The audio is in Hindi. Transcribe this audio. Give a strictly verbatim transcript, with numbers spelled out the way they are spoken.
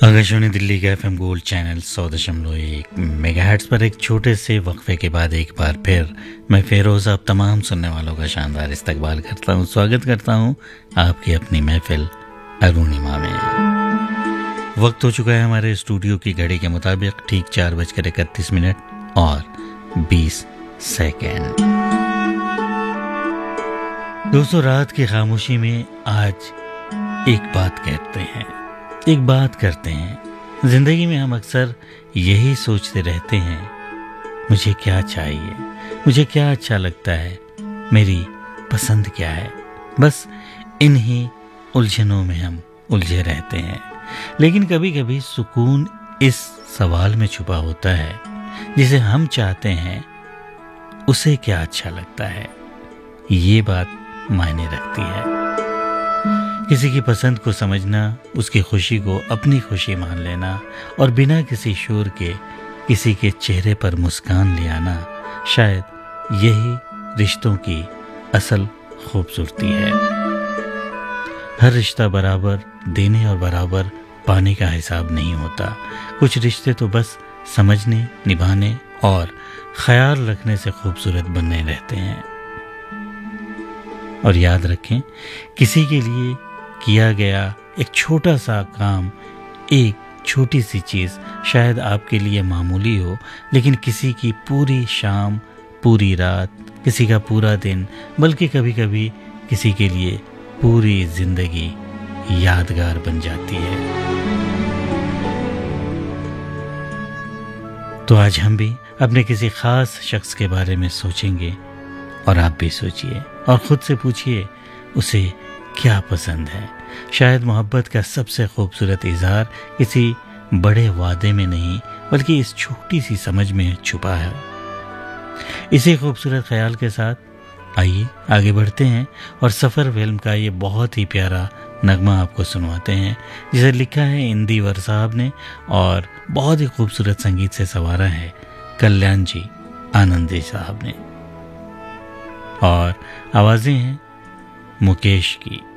आकाशवाणी दिल्ली का एफ एम गोल्ड चैनल सौ दशमलव एक मेगाहर्ट्ज़ पर एक छोटे से वक्फे के बाद एक बार फिर मैं फेरोज़ आप तमाम सुनने वालों का शानदार इस्तकबाल करता हूँ, स्वागत करता हूँ आपकी अपनी महफिल अरुणिमा में। वक्त हो चुका है हमारे स्टूडियो की घड़ी के मुताबिक ठीक चार बजकर इकतीस मिनट और बीस सेकेंड। दोस्तों, रात की खामोशी में आज एक बात कहते हैं, एक बात करते हैं। जिंदगी में हम अक्सर यही सोचते रहते हैं, मुझे क्या चाहिए, मुझे क्या अच्छा लगता है, मेरी पसंद क्या है। बस इन्हीं उलझनों में हम उलझे रहते हैं। लेकिन कभी कभी सुकून इस सवाल में छुपा होता है, जिसे हम चाहते हैं उसे क्या अच्छा लगता है। ये बात मायने रखती है। किसी की पसंद को समझना, उसकी खुशी को अपनी खुशी मान लेना और बिना किसी शोर के किसी के चेहरे पर मुस्कान ले आना, शायद यही रिश्तों की असल खूबसूरती है। हर रिश्ता बराबर देने और बराबर पाने का हिसाब नहीं होता। कुछ रिश्ते तो बस समझने, निभाने और ख्याल रखने से खूबसूरत बनने रहते हैं। और याद रखें, किसी के लिए किया गया एक छोटा सा काम, एक छोटी सी चीज़ शायद आपके लिए मामूली हो, लेकिन किसी की पूरी शाम, पूरी रात, किसी का पूरा दिन, बल्कि कभी कभी किसी के लिए पूरी जिंदगी यादगार बन जाती है। तो आज हम भी अपने किसी खास शख्स के बारे में सोचेंगे और आप भी सोचिए और ख़ुद से पूछिए उसे क्या पसंद है। शायद मोहब्बत का सबसे खूबसूरत इजहार किसी बड़े वादे में नहीं, बल्कि इस छोटी सी समझ में छुपा है। इसी खूबसूरत ख्याल के साथ आइए आगे बढ़ते हैं और सफ़र फिल्म का ये बहुत ही प्यारा नगमा आपको सुनवाते हैं, जिसे लिखा है इंदिवर साहब ने और बहुत ही खूबसूरत संगीत से संवारा है कल्याण जी आनंदी साहब ने, और आवाज़ें हैं मुकेश की।